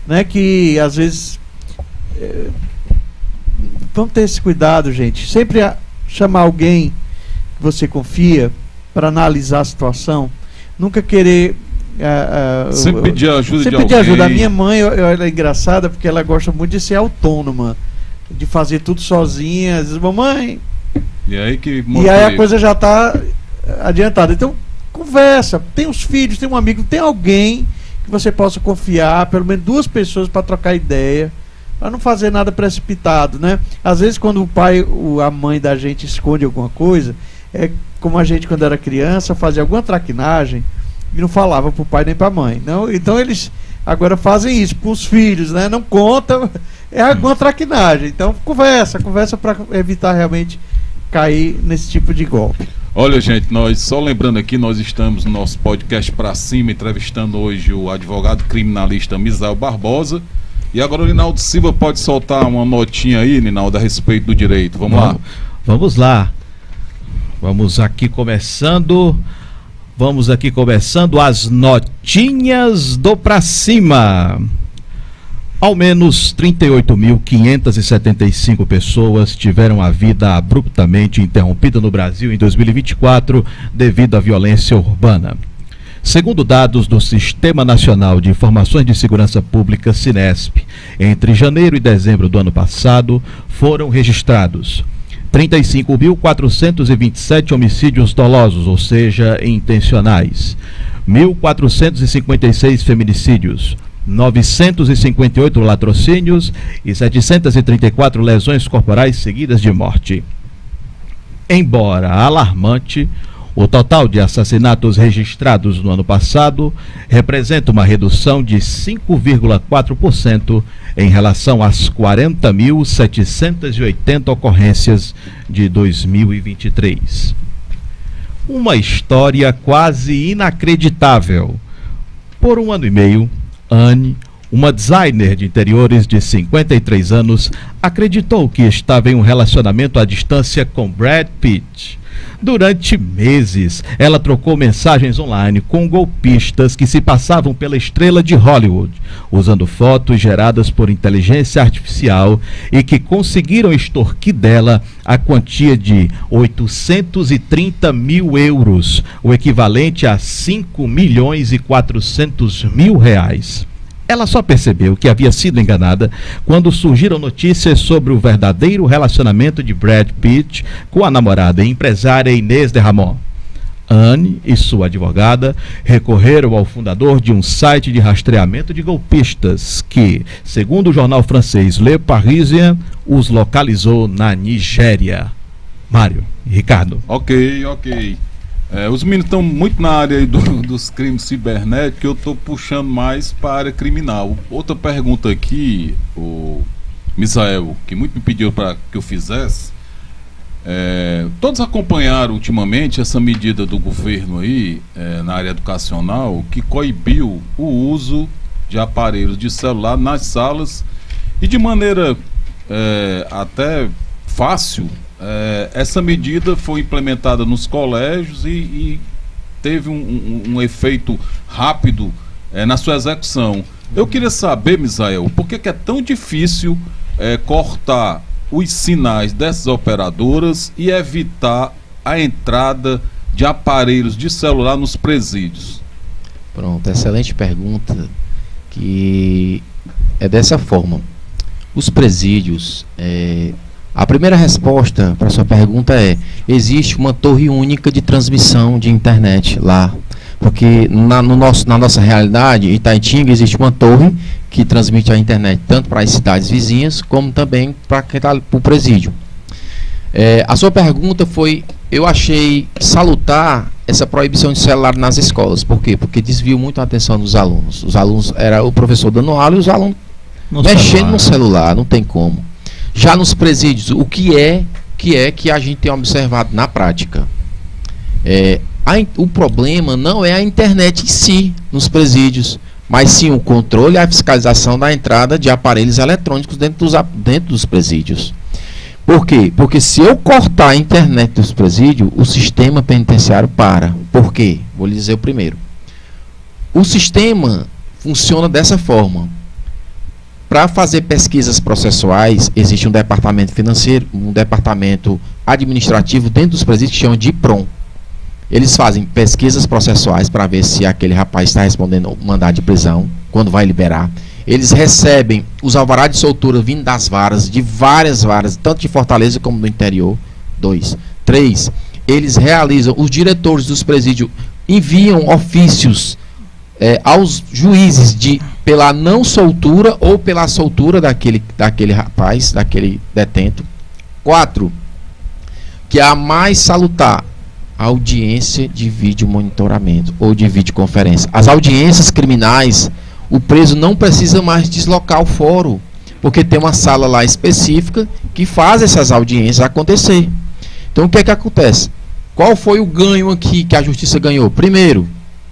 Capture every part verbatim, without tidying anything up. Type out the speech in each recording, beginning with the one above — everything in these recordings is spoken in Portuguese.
né, que às vezes é, vamos ter esse cuidado, gente. Sempre a, chamar alguém que você confia para analisar a situação. Nunca querer uh, uh, sempre pedir ajuda sempre de pedir alguém. ajuda. A minha mãe, eu, eu, ela é engraçada porque ela gosta muito de ser autônoma, de fazer tudo sozinha. Às vezes, mamãe. E aí que E aí a coisa já está adiantada. Então, conversa. Tem os filhos, tem um amigo, tem alguém que você possa confiar, pelo menos duas pessoas para trocar ideia, para não fazer nada precipitado, né? Às vezes quando o pai ou a mãe da gente esconde alguma coisa, é como a gente quando era criança fazia alguma traquinagem e não falava para o pai nem para a mãe. Não? Então eles agora fazem isso para os filhos, né? Não conta, é alguma traquinagem. Então conversa, conversa para evitar realmente cair nesse tipo de golpe. Olha, gente, nós só lembrando aqui, nós estamos no nosso podcast Pra Cima, entrevistando hoje o advogado criminalista Misael Barbosa. E agora o Ninaldo Silva pode soltar uma notinha aí, Ninaldo, a respeito do direito. Vamos, vamos lá. Vamos lá. Vamos aqui começando. Vamos aqui começando as notinhas do Pra Cima. Ao menos trinta e oito mil quinhentas e setenta e cinco pessoas tiveram a vida abruptamente interrompida no Brasil em dois mil e vinte e quatro devido à violência urbana. Segundo dados do Sistema Nacional de Informações de Segurança Pública, Sinesp, entre janeiro e dezembro do ano passado, foram registrados trinta e cinco mil quatrocentos e vinte e sete homicídios dolosos, ou seja, intencionais, mil quatrocentos e cinquenta e seis feminicídios, novecentos e cinquenta e oito latrocínios e setecentas e trinta e quatro lesões corporais seguidas de morte. Embora alarmante, o total de assassinatos registrados no ano passado representa uma redução de cinco vírgula quatro por cento em relação às quarenta mil setecentas e oitenta ocorrências de dois mil e vinte e três. Uma história quase inacreditável. Por um ano e meio, Anne, uma designer de interiores de cinquenta e três anos, acreditou que estava em um relacionamento à distância com Brad Pitt. Durante meses, ela trocou mensagens online com golpistas que se passavam pela estrela de Hollywood, usando fotos geradas por inteligência artificial e que conseguiram extorquir dela a quantia de oitocentos e trinta mil euros, o equivalente a cinco milhões e quatrocentos mil reais. Ela só percebeu que havia sido enganada quando surgiram notícias sobre o verdadeiro relacionamento de Brad Pitt com a namorada e empresária Inês de Ramon. Anne e sua advogada recorreram ao fundador de um site de rastreamento de golpistas que, segundo o jornal francês Le Parisien, os localizou na Nigéria. Mário, Ricardo. Ok, ok. É, os meninos estão muito na área aí do, dos crimes cibernéticos, eu estou puxando mais para a área criminal. Outra pergunta aqui, o Misael, que muito me pediu para que eu fizesse. É, todos acompanharam ultimamente essa medida do governo aí, é, na área educacional, que coibiu o uso de aparelhos de celular nas salas e de maneira é, até fácil. É, essa medida foi implementada nos colégios e, e teve um, um, um efeito rápido é, na sua execução. Eu queria saber, Misael, por que, que é tão difícil é, cortar os sinais dessas operadoras e evitar a entrada de aparelhos de celular nos presídios? Pronto, excelente pergunta, que é dessa forma. Os presídios... É... A primeira resposta para a sua pergunta é: existe uma torre única de transmissão de internet lá. Porque na, no nosso, na nossa realidade, em Itaitinga, existe uma torre que transmite a internet tanto para as cidades vizinhas, como também para o presídio. É, a sua pergunta foi: eu achei salutar essa proibição de celular nas escolas. Por quê? Porque desviou muito a atenção dos alunos. Os alunos, era o professor dando aula e os alunos no mexendo celular. no celular, não tem como. Já nos presídios, o que é que é que a gente tem observado na prática? É, a, o problema não é a internet em si nos presídios, mas sim o controle e a fiscalização da entrada de aparelhos eletrônicos dentro dos, dentro dos presídios. Por quê? Porque se eu cortar a internet dos presídios, o sistema penitenciário para. Por quê? Vou lhe dizer o primeiro. O sistema funciona dessa forma. para fazer pesquisas processuais, existe um departamento financeiro, um departamento administrativo dentro dos presídios que chama de IPROM. Eles fazem pesquisas processuais para ver se aquele rapaz está respondendo ao mandado de prisão, quando vai liberar. Eles recebem os alvarás de soltura vindo das varas, de várias varas, tanto de Fortaleza como do interior. Dois. Três. Eles realizam, os diretores dos presídios enviam ofícios é, aos juízes de, pela não soltura ou pela soltura daquele, daquele rapaz, daquele detento. Quatro. Que é a mais salutar, audiência de vídeo monitoramento ou de videoconferência. As audiências criminais, o preso não precisa mais deslocar o fórum, porque tem uma sala lá específica que faz essas audiências acontecer. Então o que é que acontece? Qual foi o ganho aqui que a justiça ganhou? Primeiro,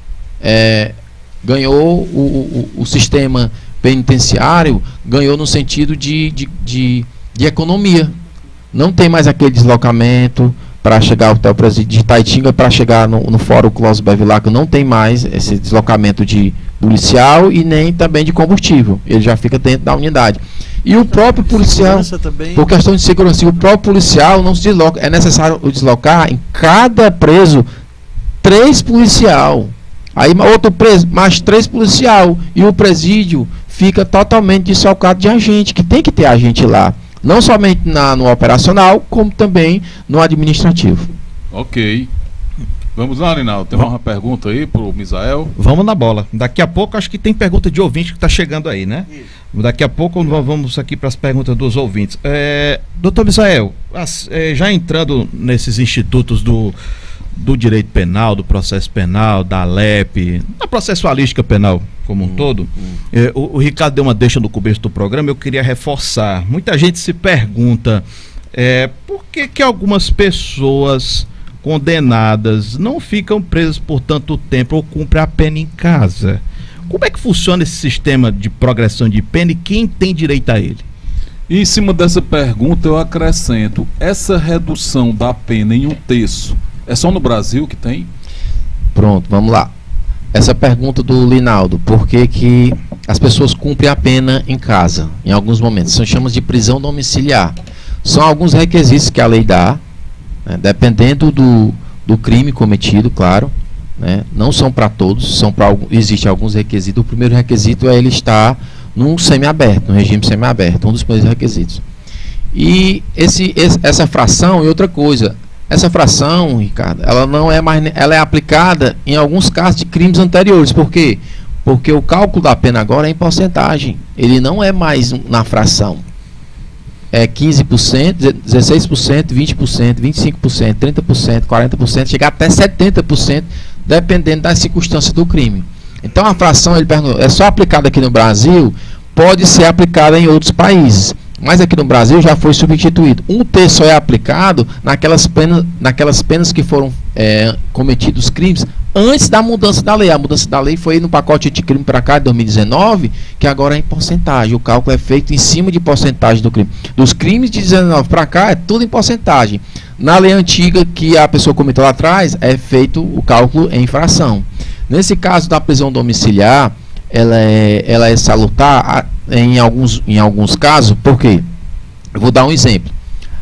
é, ganhou o, o, o sistema penitenciário, ganhou no sentido de, de, de, de economia. Não tem mais aquele deslocamento para chegar até o presídio de Itaitinga, para chegar no, no Fórum Clóvis Bevilacqua, não tem mais esse deslocamento de policial e nem também de combustível. Ele já fica dentro da unidade. E o próprio policial, por questão de segurança, o próprio policial não se desloca. É necessário deslocar em cada preso três policial. Aí outro preso, mais três policial. E o presídio fica totalmente deslocado de agente, que tem que ter agente lá. Não somente na, no operacional, como também no administrativo. Ok. Vamos lá, Linaldo. Tem uma pergunta aí pro Misael? Vamos na bola. Daqui a pouco, acho que tem pergunta de ouvinte que está chegando aí, né? Isso. Daqui a pouco vamos aqui para as perguntas dos ouvintes. É, doutor Misael, as, é, já entrando nesses institutos do, do direito penal, do processo penal, da Alep, da processualística penal como um hum, todo, hum. É, o, o Ricardo deu uma deixa no começo do programa, eu queria reforçar. Muita gente se pergunta é, por que que algumas pessoas condenadas não ficam presas por tanto tempo ou cumprem a pena em casa. Como é que funciona esse sistema de progressão de pena e quem tem direito a ele? E em cima dessa pergunta eu acrescento, essa redução da pena em um terço, é só no Brasil que tem? Pronto, vamos lá. Essa pergunta do Linaldo, por que que as pessoas cumprem a pena em casa, em alguns momentos? São chamadas de prisão domiciliar. São alguns requisitos que a lei dá, né, dependendo do, do crime cometido, claro, né, não são para todos, são para existem alguns requisitos. O primeiro requisito é ele estar num semiaberto, num regime semiaberto, um dos primeiros requisitos. E esse, esse, essa fração, e outra coisa, essa fração, Ricardo, ela não é mais, ela é aplicada em alguns casos de crimes anteriores. Por quê? Porque o cálculo da pena agora é em porcentagem. Ele não é mais na fração. É quinze por cento, dezesseis por cento, vinte por cento, vinte e cinco por cento, trinta por cento, quarenta por cento, chegar até setenta por cento, dependendo das circunstâncias do crime. Então a fração, ele perguntou, é só aplicada aqui no Brasil? Pode ser aplicada em outros países, mas aqui no Brasil já foi substituído. Um terço só é aplicado naquelas penas, naquelas penas que foram é, cometidos crimes antes da mudança da lei. A mudança da lei foi no pacote anticrime para cá de dois mil e dezenove, que agora é em porcentagem. O cálculo é feito em cima de porcentagem do crime. Dos crimes de dezenove para cá é tudo em porcentagem. Na lei antiga que a pessoa cometeu lá atrás, é feito o cálculo em fração. Nesse caso da prisão domiciliar, ela é, ela é salutar em alguns, em alguns casos. Por quê? Eu vou dar um exemplo.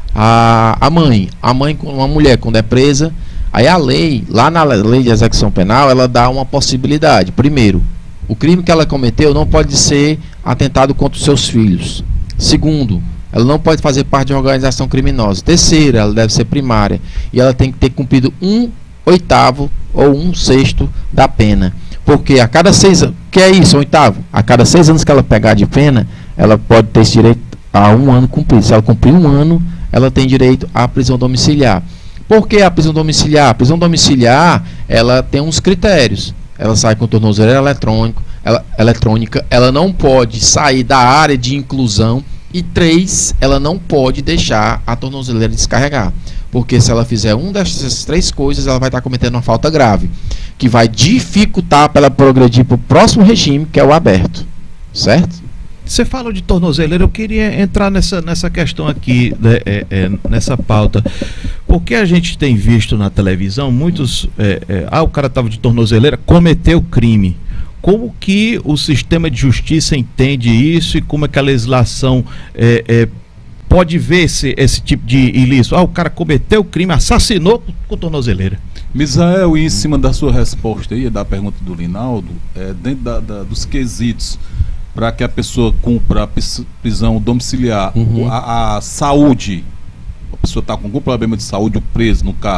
A, a mãe, a mãe, uma mulher quando é presa, aí a lei, lá na lei de execução penal, ela dá uma possibilidade. Primeiro, o crime que ela cometeu não pode ser atentado contra os seus filhos. Segundo, ela não pode fazer parte de uma organização criminosa. Terceiro, ela deve ser primária. E ela tem que ter cumprido um oitavo ou um sexto da pena. Porque a cada seis anos, que é isso, um oitavo? A cada seis anos que ela pegar de pena, ela pode ter esse direito a um ano cumprido. Se ela cumprir um ano, ela tem direito à prisão domiciliar. Por que a prisão domiciliar? A prisão domiciliar, ela tem uns critérios. Ela sai com tornozeleira eletrônico, ela, eletrônica, ela não pode sair da área de inclusão. E três, ela não pode deixar a tornozeleira descarregar. Porque se ela fizer uma dessas três coisas, ela vai estar cometendo uma falta grave, que vai dificultar para ela progredir para o próximo regime, que é o aberto. Certo? Você falou de tornozeleira, eu queria entrar nessa, nessa questão aqui, né, é, é, nessa pauta. Porque a gente tem visto na televisão muitos... É, é, ah, o cara estava de tornozeleira, cometeu crime. Como que o sistema de justiça entende isso e como é que a legislação é, é, pode ver esse, esse tipo de ilícito? Ah, o cara cometeu o crime, assassinou com tornozeleira. Misael, e em cima da sua resposta aí, da pergunta do Linaldo, é, dentro da, da, dos quesitos para que a pessoa cumpra a prisão domiciliar, Uhum. a, a saúde, a pessoa está com algum problema de saúde, o preso no caso,